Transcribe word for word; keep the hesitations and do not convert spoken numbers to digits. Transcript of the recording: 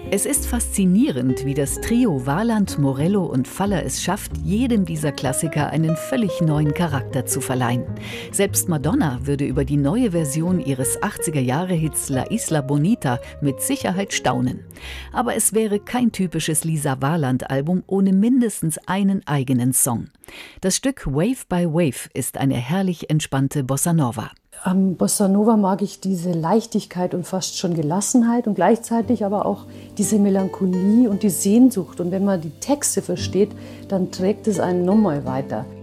Es ist faszinierend, wie das Trio Warland, Morello und Faller es schafft, jedem dieser Klassiker einen völlig neuen Charakter zu verleihen. Selbst Madonna würde über die neue Version ihres achtziger-Jahre-Hits La Isla Bonita mit Sicherheit staunen. Aber es wäre kein typisches Lisa Warland-Album ohne mindestens einen eigenen Song. Das Stück Wave by Wave ist eine herrlich entspannte Bossa Nova. Am Bossa Nova mag ich diese Leichtigkeit und fast schon Gelassenheit und gleichzeitig aber auch diese Melancholie und die Sehnsucht. Und wenn man die Texte versteht, dann trägt es einen nochmal weiter.